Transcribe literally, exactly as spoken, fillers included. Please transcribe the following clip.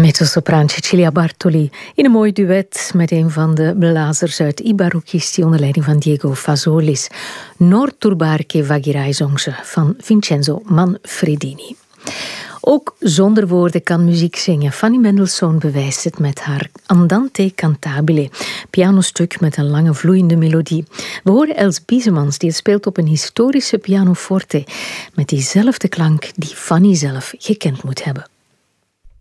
Mezzosopraan Cecilia Bartoli in een mooi duet met een van de blazers uit I Barocchisti onder leiding van Diego Fazolis. Non turbar che vagherai zong ze van Vincenzo Manfredini. Ook zonder woorden kan muziek zingen. Fanny Mendelssohn bewijst het met haar Andante Cantabile, pianostuk met een lange vloeiende melodie. We horen Els Biesemans die het speelt op een historische pianoforte met diezelfde klank die Fanny zelf gekend moet hebben.